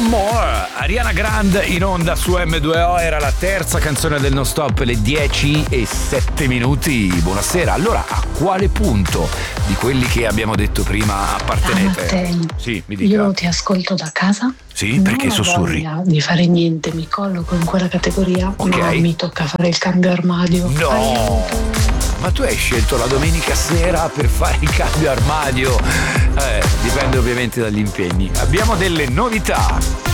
More, Ariana Grande in onda su M2O, era la terza canzone del Non Stop, le 10:07. Buonasera, allora a quale punto di quelli che abbiamo detto prima appartenete? Mattei, Sì, mi dica. io ti ascolto da casa. Sì, Non perché ho sussurri? voglia di fare niente, mi colloco in quella categoria, Ok. ma mi tocca fare il cambio armadio. No! Aiuto. Ma tu hai scelto la domenica sera per fare il cambio armadio? Dipende ovviamente dagli impegni. Abbiamo delle novità.